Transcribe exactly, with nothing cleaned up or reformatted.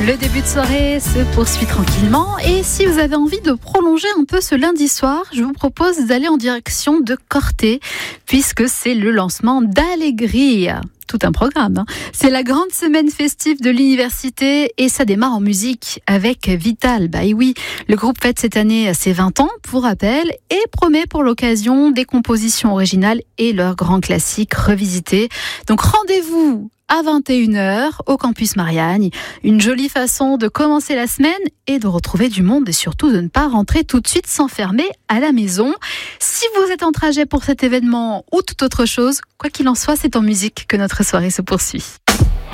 Le début de soirée se poursuit tranquillement et si vous avez envie de prolonger un peu ce lundi soir, je vous propose d'aller en direction de Corté puisque c'est le lancement d'Allegria. Tout un programme. Hein. C'est la grande semaine festive de l'université et ça démarre en musique avec Vital. Bah oui, le groupe fête cette année ses vingt ans, pour rappel, et promet pour l'occasion des compositions originales et leurs grands classiques revisités. Donc rendez-vous à vingt et une heures au campus Marianne. Une jolie façon de commencer la semaine et de retrouver du monde et surtout de ne pas rentrer tout de suite s'enfermer à la maison. Si vous êtes en trajet pour cet événement ou toute autre chose, quoi qu'il en soit, c'est en musique que notre soirée se poursuit.